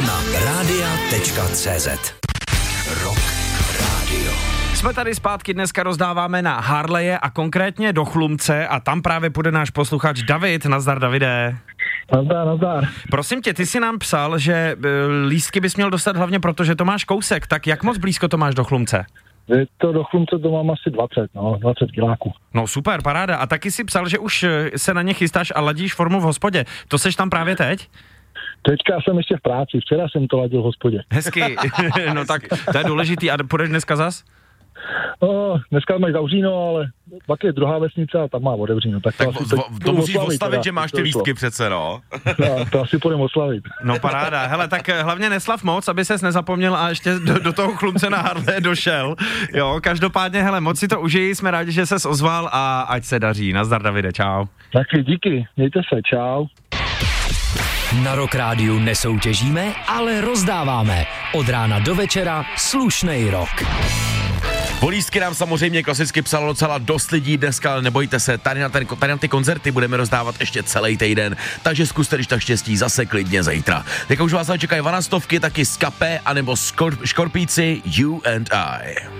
na radia.cz. Rock Radio. Jsme tady zpátky, dneska rozdáváme na Harleje a konkrétně do Chlumce a tam právě půjde náš posluchač David. Nazdar, Davide. Nazdar. Prosím tě, ty jsi nám psal, že lístky bys měl dostat hlavně proto, že to máš kousek, tak jak moc blízko to máš do Chlumce? Je to do Chlumce, to mám asi 20 kiláků. No super, paráda. A taky si psal, že už se na ně chystáš a ladíš formu v hospodě. To seš tam právě teď? Teďka jsem ještě v práci, včera jsem to ladil v hospodě. Hezky, no tak to je důležitý. A půjdeš dneska zas? No, dneska mají zavříno, ale pak je druhá vesnice a tam má otevříno. Tak to musíš oslavit, že máš ty lístky přece, no. No, to asi půjdeme oslavit. No paráda. Hele, tak hlavně neslav moc, aby ses nezapomněl a ještě do toho Chlumce na Harleje došel. Jo, každopádně, hele, moc si to užij, jsme rádi, že ses ozval a ať se daří. Nazdar, Davide, čau. Taky díky, mějte se, čau. Na Rock Rádiu nesoutěžíme, ale rozdáváme. Od rána do večera slušnej rock. O lístky nám samozřejmě klasicky psalo docela dost lidí dneska, ale nebojte se, tady na ty koncerty budeme rozdávat ještě celý týden, takže zkuste, když tak štěstí, zase klidně zítra. Teďka už vás čekají 12, taky Skapé, anebo Škorpíci You and I.